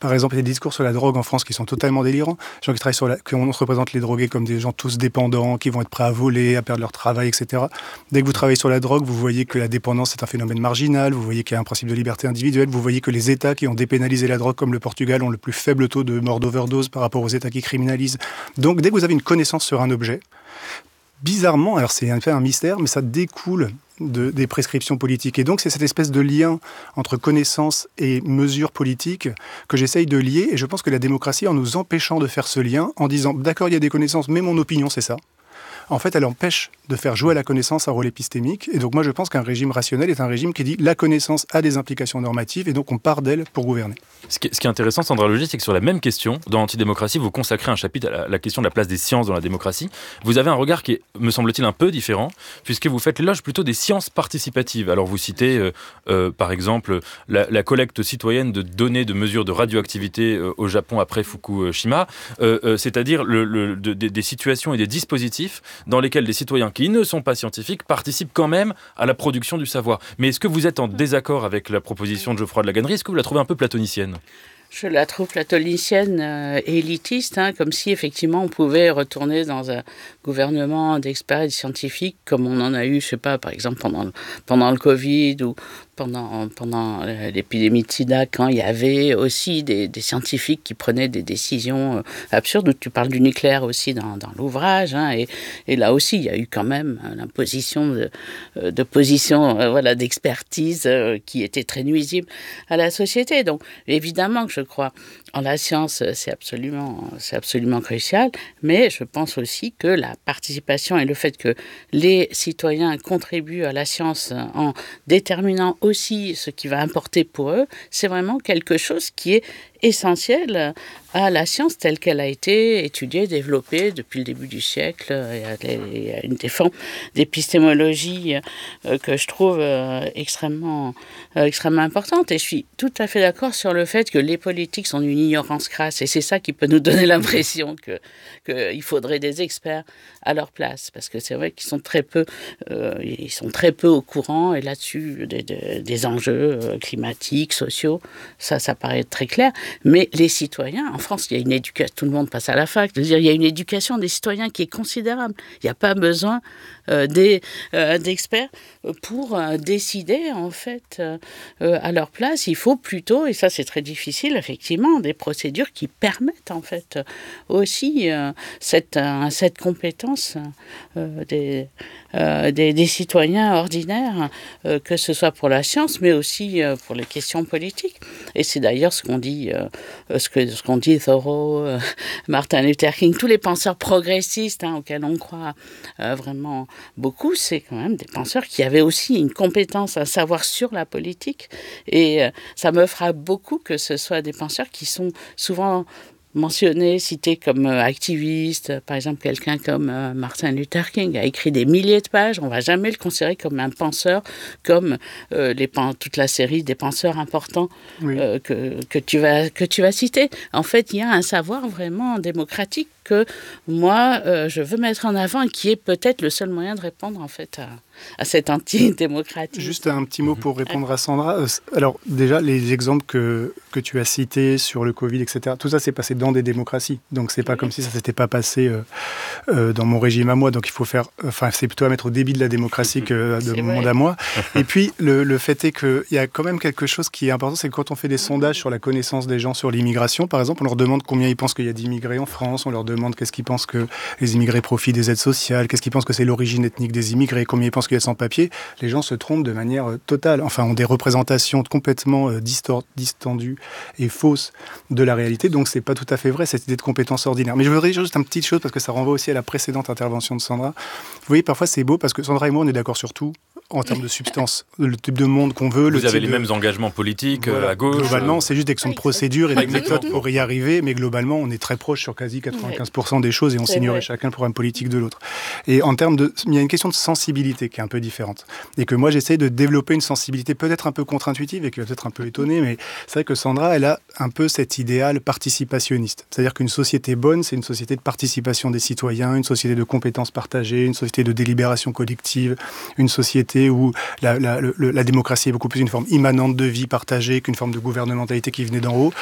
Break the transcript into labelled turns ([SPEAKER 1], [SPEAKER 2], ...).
[SPEAKER 1] par exemple, il y a des discours sur la drogue en France qui sont totalement délirants. Les gens qui travaillent qu'on se représente les drogués comme des gens tous dépendants, qui vont être prêts à voler, à perdre leur travail, etc. Dès que vous travaillez sur la drogue, vous voyez que la dépendance est un phénomène marginal, vous voyez qu'il y a un principe de liberté individuelle, vous voyez que les États qui ont dépénalisé la drogue, comme le Portugal, ont le plus faible taux de mort d'overdose par rapport aux États qui criminalisent. Donc, dès que vous avez une connaissance sur un objet, bizarrement, alors c'est un mystère, mais ça découle des prescriptions politiques. Et donc, c'est cette espèce de lien entre connaissance et mesures politiques que j'essaye de lier. Et je pense que la démocratie, en nous empêchant de faire ce lien, en disant « d'accord, il y a des connaissances, mais mon opinion, c'est ça », en fait, elle empêche de faire jouer à la connaissance un rôle épistémique. Et donc, moi, je pense qu'un régime rationnel est un régime qui dit la connaissance a des implications normatives et donc on part d'elle pour gouverner.
[SPEAKER 2] Ce qui est intéressant, Sandra Logier, c'est que sur la même question, dans Antidémocratie, vous consacrez un chapitre à la question de la place des sciences dans la démocratie. Vous avez un regard qui est, me semble-t-il, un peu différent, puisque vous faites l'éloge plutôt des sciences participatives. Alors, vous citez, par exemple, la collecte citoyenne de données de mesures de radioactivité au Japon après Fukushima, c'est-à-dire des situations et des dispositifs dans lesquels des citoyens qui ne sont pas scientifiques participent quand même à la production du savoir. Mais est-ce que vous êtes en désaccord avec la proposition de Geoffroy de La Gannerie ? Est-ce que vous la trouvez un peu platonicienne ?
[SPEAKER 3] Je la trouve platonicienne et élitiste, comme si effectivement on pouvait retourner dans un gouvernement d'experts et de scientifiques comme on en a eu, je sais pas, par exemple pendant le Covid ou pendant l'épidémie de sida, quand il y avait aussi des scientifiques qui prenaient des décisions absurdes. Tu parles du nucléaire aussi dans l'ouvrage, et là aussi il y a eu quand même l'imposition de positions d'expertise qui était très nuisible à la société. Donc évidemment que je crois en la science, c'est absolument crucial, mais je pense aussi que la participation et le fait que les citoyens contribuent à la science en déterminant aussi ce qui va importer pour eux, c'est vraiment quelque chose qui est essentiel à la science telle qu'elle a été étudiée, développée depuis le début du siècle. Il y a une des formes d'épistémologie que je trouve extrêmement importante. Et je suis tout à fait d'accord sur le fait que les politiques sont d'une ignorance crasse. Et c'est ça qui peut nous donner l'impression qu'il faudrait des experts à leur place. Parce que c'est vrai qu'ils sont très peu au courant, et là-dessus, des enjeux climatiques, sociaux. Ça paraît très clair. Mais les citoyens, en France, il y a une éducation, tout le monde passe à la fac, il y a une éducation des citoyens qui est considérable. Il n'y a pas besoin d'experts pour décider, en fait, à leur place. Il faut plutôt, et ça c'est très difficile, effectivement, des procédures qui permettent, en fait, aussi cette compétence des citoyens ordinaires, que ce soit pour la science, mais aussi pour les questions politiques. Et c'est d'ailleurs ce qu'ont dit Thoreau, Martin Luther King, tous les penseurs progressistes auxquels on croit vraiment beaucoup, c'est quand même des penseurs qui avaient aussi une compétence, un savoir sur la politique. Et ça me frappe beaucoup que ce soit des penseurs qui sont souvent mentionnés, cités comme activistes. Par exemple, quelqu'un comme Martin Luther King a écrit des milliers de pages. On ne va jamais le considérer comme un penseur, comme toute la série des penseurs importants que tu vas citer. En fait, il y a un savoir vraiment démocratique que moi, je veux mettre en avant et qui est peut-être le seul moyen de répondre en fait à cette antidémocratie.
[SPEAKER 1] Juste un petit mot pour répondre à Sandra. Alors déjà, les exemples que tu as cités sur le Covid, etc., tout ça s'est passé dans des démocraties. Donc c'est pas comme si ça s'était pas passé dans mon régime à moi. Donc il faut faire, c'est plutôt à mettre au débit de la démocratie que de mon monde à moi. Et puis le fait est qu'il y a quand même quelque chose qui est important, c'est que quand on fait des sondages sur la connaissance des gens sur l'immigration, par exemple, on leur demande combien ils pensent qu'il y a d'immigrés en France, on leur demande qu'est-ce qu'ils pensent que les immigrés profitent des aides sociales, qu'est-ce qu'ils pensent que c'est l'origine ethnique des immigrés, combien ils pensent qu'il y a sans-papiers. Les gens se trompent de manière totale, ont des représentations complètement distendues et fausses de la réalité, donc c'est pas tout à fait vrai, cette idée de compétence ordinaire. Mais je voudrais juste une petite chose, parce que ça renvoie aussi à la précédente intervention de Sandra. Vous voyez, parfois c'est beau, parce que Sandra et moi, on est d'accord sur tout, en termes de substance, le type de monde qu'on veut.
[SPEAKER 2] Vous avez les mêmes engagements politiques à gauche.
[SPEAKER 1] Globalement, c'est juste des questions de procédure et de méthode pour y arriver, mais globalement, on est très proche sur quasi 95% des choses et on signerait chacun le programme politique de l'autre. Et en termes il y a une question de sensibilité qui est un peu différente. Et que moi, j'essaie de développer une sensibilité peut-être un peu contre-intuitive et qui va peut-être un peu étonner, mais c'est vrai que Sandra, elle a un peu cet idéal participationniste. C'est-à-dire qu'une société bonne, c'est une société de participation des citoyens, une société de compétences partagées, une société de délibération collective, une société où la démocratie est beaucoup plus une forme immanente de vie partagée qu'une forme de gouvernementalité qui venait d'en haut.